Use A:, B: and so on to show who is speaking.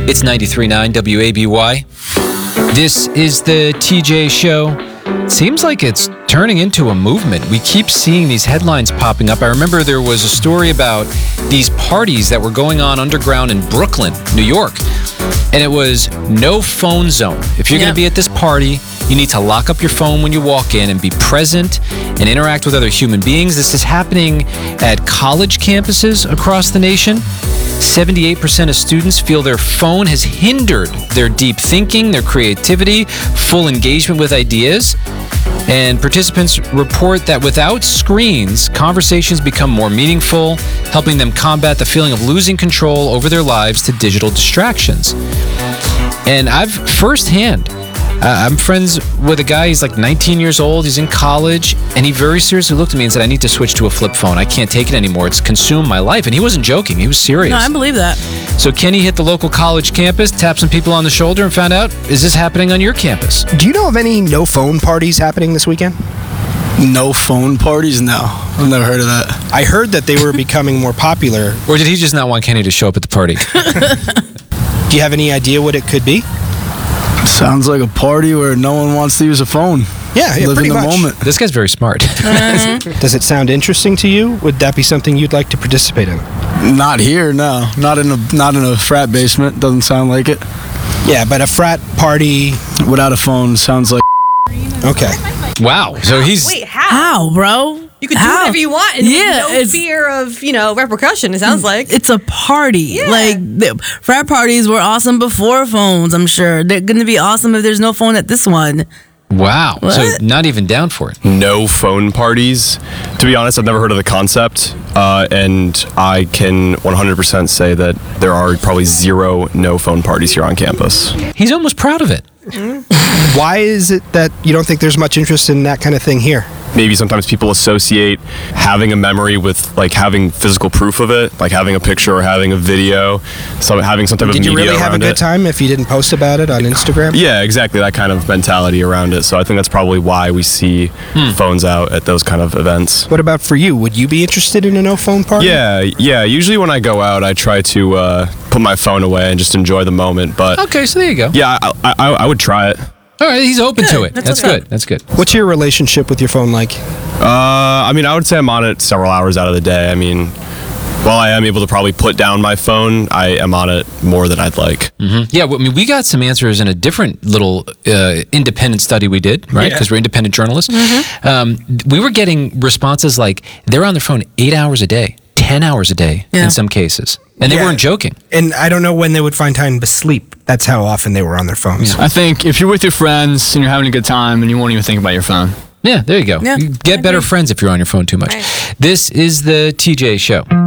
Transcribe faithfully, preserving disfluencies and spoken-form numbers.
A: It's ninety-three point nine W A B Y. This is the T J Show. Seems like it's turning into a movement. We keep seeing these headlines popping up. I remember there was a story about these parties that were going on underground in Brooklyn, New York. And it was no phone zone. If you're yep. going to be at this party, you need to lock up your phone when you walk in and be present and interact with other human beings. This is happening at college campuses across the nation. seventy-eight percent of students feel their phone has hindered their deep thinking, their creativity, full engagement with ideas. And participants report that without screens, conversations become more meaningful, helping them combat the feeling of losing control over their lives to digital distractions. And I've firsthand, Uh, I'm friends with a guy, he's like nineteen years old, he's in college, and he very seriously looked at me and said, I need to switch to a flip phone. I can't take it anymore. It's consumed my life. And he wasn't joking, he was serious.
B: No, I believe that.
A: So Kenny hit the local college campus, tapped some people on the shoulder, and found out, is this happening on your campus?
C: Do you know of any no phone parties happening this weekend?
D: No phone parties? No, I've never heard of that.
C: I heard that they were becoming more popular.
A: Or did he just not want Kenny to show up at the party?
C: Do you have any idea what it could be?
D: Sounds like a party where no one wants to use a phone.
C: Yeah, yeah,
D: Live
C: pretty
D: in the
C: much.
D: moment.
A: This guy's very smart.
B: Mm-hmm.
C: Does it sound interesting to you? Would that be something you'd like to participate in?
D: Not here, no. Not in a not in a frat basement. Doesn't sound like it.
C: Yeah, but a frat party
D: without a phone sounds like.
C: Okay.
A: Wow. So he's.
E: Wait, how?
B: How, bro?
E: You can
B: How?
E: do whatever you want and
B: Yeah,
E: no
B: it's-
E: fear of, you know, repercussion, it sounds like.
B: It's a party.
E: Yeah.
B: Like, the frat parties were awesome before phones, I'm sure. They're going to be awesome if there's no phone at this one.
A: Wow. So
B: What?
A: not even down for it.
F: No phone parties. To be honest, I've never heard of the concept, uh, and I can one hundred percent say that there are probably zero no phone parties here on campus.
A: He's almost proud of it.
C: Why is it that you don't think there's much interest in that kind of thing here?
F: Maybe sometimes people associate having a memory with like having physical proof of it, like having a picture or having a video, so having some type
C: Did
F: of
C: you
F: media
C: really have a
F: around
C: good
F: it.
C: time if you didn't post about it on Instagram?
F: Yeah, exactly, that kind of mentality around it. So I think that's probably why we see phones out at those kind of events.
C: What about for you? Would you be interested in a no phone party?
F: Yeah, yeah. Usually when I go out, I try to uh, put my phone away and just enjoy the moment. But
A: Okay, so there you go.
F: yeah, I, I, I would try it.
A: All right, he's open to it.
E: That's
A: That's,
E: what's
A: good.
E: up.
A: That's good.
C: What's your relationship with your phone like?
F: Uh, I mean, I would say I'm on it several hours out of the day. I mean, while I am able to probably put down my phone, I am on it more than I'd like.
A: Mm-hmm. Yeah, well, I mean, we got some answers in a different little uh, independent study we did, right? Because we're independent journalists.
E: Mm-hmm.
A: Um, we were getting responses like they're on their phone eight hours a day, ten hours a day
B: Yeah.
A: in some cases. And they
C: Yeah.
A: weren't joking.
C: And I don't know when they would find time to sleep. That's how often they were on their phones.
G: I think if you're with your friends and you're having a good time, then you won't even think about your phone.
A: Yeah, there you go.
B: Yeah,
A: You get
B: I
A: better
B: agree.
A: friends if you're on your phone too much.
E: Right.
A: This is the T J Show.